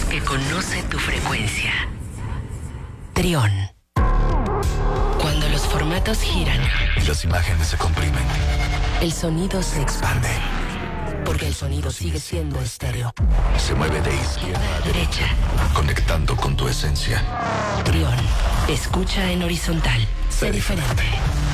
que conoce tu frecuencia. Trión. Cuando los formatos giran, las imágenes se comprimen, el sonido se expande. Porque el sonido sigue siendo estéreo. Se mueve de izquierda a derecha, conectando con tu esencia. Trión. Escucha en horizontal. Sé diferente.